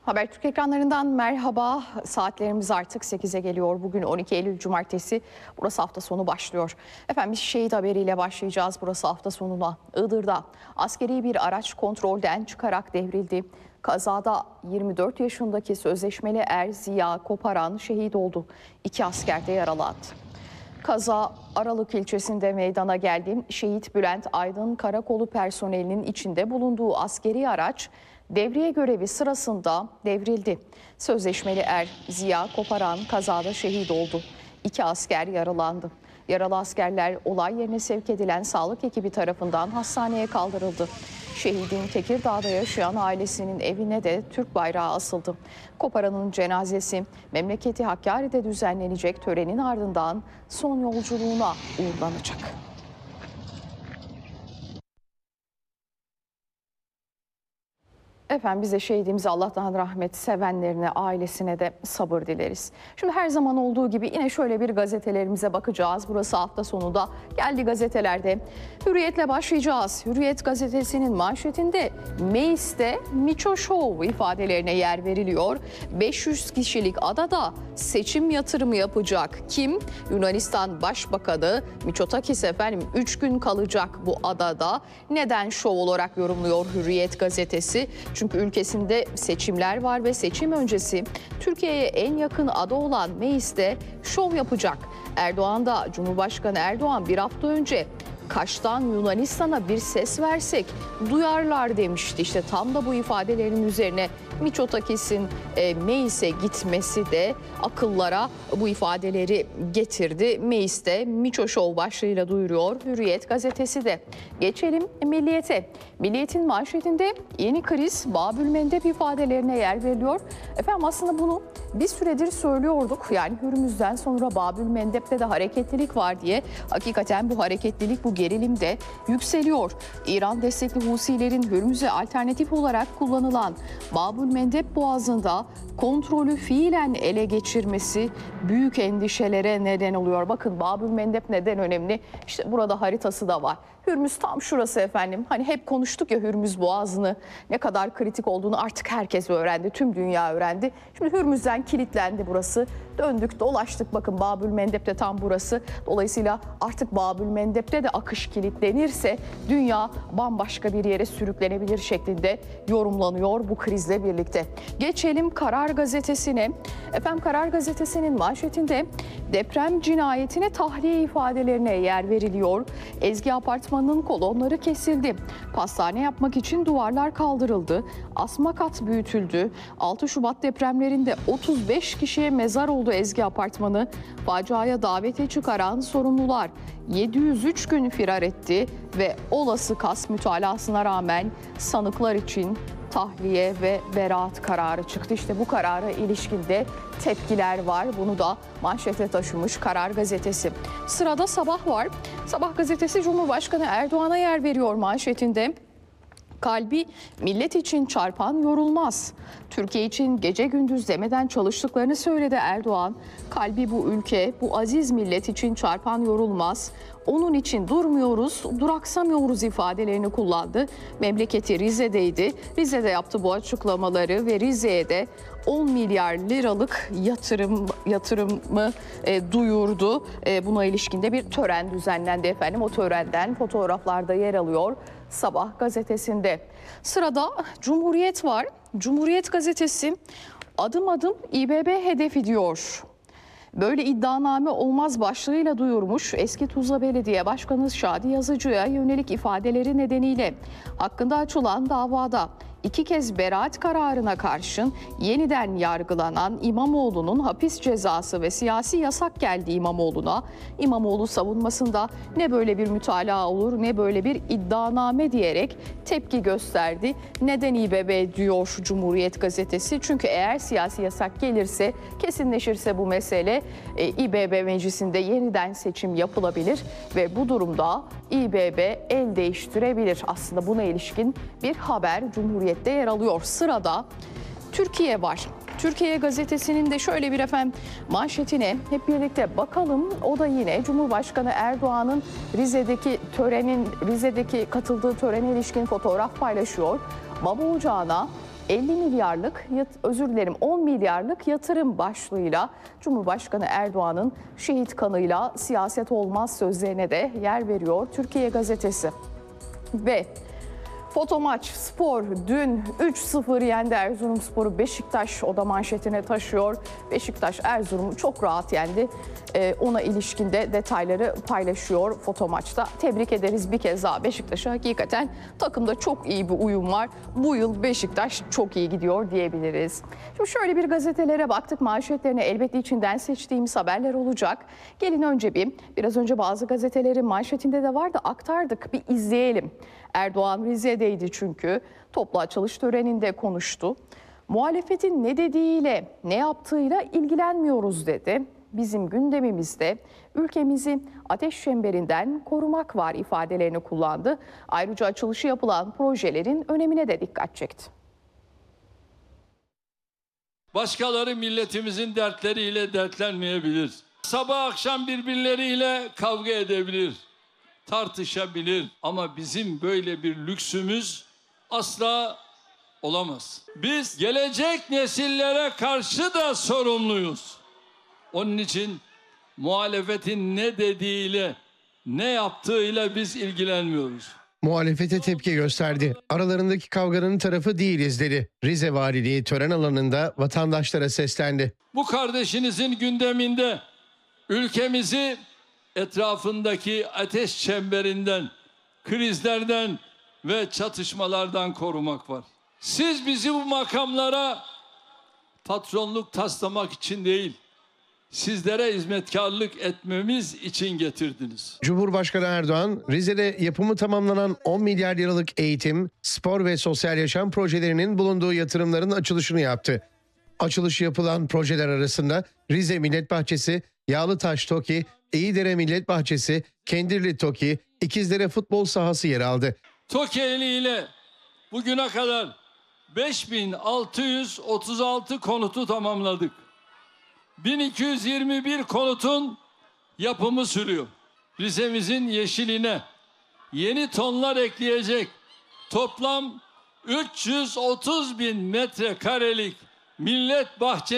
Habertürk ekranlarından merhaba. Saatlerimiz artık 8'e geliyor. Bugün 12 Eylül Cumartesi. Burası hafta sonu başlıyor. Efendim bir şehit haberiyle başlayacağız burası hafta sonuna. Iğdır'da askeri bir araç kontrolden çıkarak devrildi. Kazada 24 yaşındaki sözleşmeli er Ziya Koparan şehit oldu. 2 asker de yaralandı. Kaza Aralık ilçesinde meydana geldi. Şehit Bülent Aydın karakolu personelinin içinde bulunduğu askeri araç devriye görevi sırasında devrildi. Sözleşmeli er Ziya Koparan kazada şehit oldu. 2 asker yaralandı. Yaralı askerler olay yerine sevk edilen sağlık ekibi tarafından hastaneye kaldırıldı. Şehidin Tekirdağ'da yaşayan ailesinin evine de Türk bayrağı asıldı. Koparan'ın cenazesi memleketi Hakkari'de düzenlenecek törenin ardından son yolculuğuna uğurlanacak. Efendim biz de şehidimize Allah'tan rahmet, sevenlerine, ailesine de sabır dileriz. Şimdi her zaman olduğu gibi yine şöyle bir gazetelerimize bakacağız. Burası hafta sonunda geldi gazetelerde. Hürriyet'le başlayacağız. Hürriyet gazetesinin manşetinde Meis'te Miço Show ifadelerine yer veriliyor. 500 kişilik adada seçim yatırımı yapacak kim? Yunanistan Başbakanı Mitsotakis efendim 3 gün kalacak bu adada. Neden şov olarak yorumluyor Hürriyet gazetesi? Çünkü ülkesinde seçimler var ve seçim öncesi Türkiye'ye en yakın ada olan Meis'te şov yapacak. Erdoğan da Cumhurbaşkanı Erdoğan bir hafta önce Kaş'tan Yunanistan'a bir ses versek duyarlar demişti. İşte tam da bu ifadelerin üzerine Mitsotakis'in Meis'e gitmesi de akıllara bu ifadeleri getirdi. Meis'te Miço Show başlığıyla duyuruyor Hürriyet gazetesi de. Geçelim Milliyet'e. Milliyet'in manşetinde yeni kriz Babülmendep ifadelerine yer veriliyor. Efendim aslında bunu bir süredir söylüyorduk. Yani Hürmüz'den sonra Babülmendep'te de hareketlilik var diye. Hakikaten bu hareketlilik, bu gerilim de yükseliyor. İran destekli Husilerin Hürmüz'e alternatif olarak kullanılan Babülmendep Boğazı'nda kontrolü fiilen ele geçirmesi büyük endişelere neden oluyor. Bakın Babülmendep neden önemli? İşte burada haritası da var. Hürmüz tam şurası efendim. Hani hep konuştuk ya Hürmüz Boğazı'nı ne kadar kritik olduğunu artık herkes öğrendi. Tüm dünya öğrendi. Şimdi Hürmüz'den kilitlendi burası. Döndük dolaştık bakın Babülmendep de tam burası. Dolayısıyla artık Babülmendep'te de akış kilitlenirse dünya bambaşka bir yere sürüklenebilir şeklinde yorumlanıyor bu krizle birlikte. Geçelim Karar Gazetesi'ne. Efendim Karar Gazetesi'nin manşetinde deprem cinayetine tahliye ifadelerine yer veriliyor. Ezgi Apartmanı'nın kolonları kesildi. Pastane yapmak için duvarlar kaldırıldı. Asma kat büyütüldü. 6 Şubat depremlerinde 35 kişiye mezar oldu Ezgi Apartmanı. Faciaya davete çıkaran sorumlular 703 gün firar etti ve olası kas mütalasına rağmen sanıklar için tahliye ve beraat kararı çıktı. İşte bu karara ilişkinde tepkiler var. Bunu da manşete taşımış Karar Gazetesi. Sırada Sabah var. Sabah gazetesi Cumhurbaşkanı Erdoğan'a yer veriyor manşetinde. Kalbi millet için çarpan yorulmaz. Türkiye için gece gündüz demeden çalıştıklarını söyledi Erdoğan. Kalbi bu ülke, bu aziz millet için çarpan yorulmaz. Onun için durmuyoruz, duraksamıyoruz ifadelerini kullandı. Memleketi Rize'deydi. Rize'de yaptı bu açıklamaları ve Rize'ye de 10 milyar liralık yatırımı duyurdu. Buna ilişkinde bir tören düzenlendi efendim. O törenden fotoğraflarda yer alıyor Sabah gazetesinde. Sırada Cumhuriyet var. Cumhuriyet gazetesi adım adım İBB hedefi diyor. Böyle iddianame olmaz başlığıyla duyurmuş eski Tuzla Belediye Başkanı Şadi Yazıcı'ya yönelik ifadeleri nedeniyle hakkında açılan davada 2 kez beraat kararına karşın yeniden yargılanan İmamoğlu'nun hapis cezası ve siyasi yasak geldi İmamoğlu'na. İmamoğlu savunmasında ne böyle bir mütalaa olur ne böyle bir iddianame diyerek tepki gösterdi. Neden İBB diyor Cumhuriyet gazetesi? Çünkü eğer siyasi yasak gelirse, kesinleşirse bu mesele İBB meclisinde yeniden seçim yapılabilir ve bu durumda İBB el değiştirebilir. Aslında buna ilişkin bir haber Cumhuriyet'te yer alıyor. Sırada Türkiye var. Türkiye gazetesinin de şöyle bir manşetine hep birlikte bakalım. O da yine Cumhurbaşkanı Erdoğan'ın Rize'deki katıldığı törene ilişkin fotoğraf paylaşıyor. Baba ocağına 10 milyarlık yatırım başlığıyla Cumhurbaşkanı Erdoğan'ın şehit kanıyla siyaset olmaz sözlerine de yer veriyor Türkiye Gazetesi. Ve Fotomaç Spor dün 3-0 yendi Erzurumspor'u. Beşiktaş o da manşetine taşıyor. Beşiktaş Erzurum'u çok rahat yendi. Ona ilişkin de detayları paylaşıyor Fotomaç'ta. Tebrik ederiz bir kez daha Beşiktaş'a. Hakikaten takımda çok iyi bir uyum var. Bu yıl Beşiktaş çok iyi gidiyor diyebiliriz. Şimdi şöyle bir gazetelere baktık. Manşetlerini elbette içinden seçtiğimiz haberler olacak. Gelin önce biraz önce bazı gazetelerin manşetinde de vardı, aktardık. Bir izleyelim. Erdoğan Rize'deydi çünkü. Toplu açılış töreninde konuştu. Muhalefetin ne dediğiyle, ne yaptığıyla ilgilenmiyoruz dedi. Bizim gündemimizde ülkemizi ateş çemberinden korumak var ifadelerini kullandı. Ayrıca açılışı yapılan projelerin önemine de dikkat çekti. Başkaları milletimizin dertleriyle dertlenmeyebilir. Sabah akşam birbirleriyle kavga edebilir, tartışabilir ama bizim böyle bir lüksümüz asla olamaz. Biz gelecek nesillere karşı da sorumluyuz. Onun için muhalefetin ne dediğiyle, ne yaptığıyla biz ilgilenmiyoruz. Muhalefete tepki gösterdi. Aralarındaki kavganın tarafı değiliz dedi. Rize Valiliği tören alanında vatandaşlara seslendi. Bu kardeşinizin gündeminde ülkemizi etrafındaki ateş çemberinden, krizlerden ve çatışmalardan korumak var. Siz bizi bu makamlara patronluk taslamak için değil, sizlere hizmetkarlık etmemiz için getirdiniz. Cumhurbaşkanı Erdoğan, Rize'de yapımı tamamlanan 10 milyar liralık eğitim, spor ve sosyal yaşam projelerinin bulunduğu yatırımların açılışını yaptı. Açılışı yapılan projeler arasında Rize Millet Bahçesi, Yağlıtaş TOKİ, İyidere Millet Bahçesi, Kendirli TOKİ, İkizdere futbol sahası yer aldı. TOKİ eliyle bugüne kadar 5636 konutu tamamladık. 1221 konutun yapımı sürüyor. Rize'mizin yeşiline yeni tonlar ekleyecek toplam 330 bin metrekarelik millet bahçesi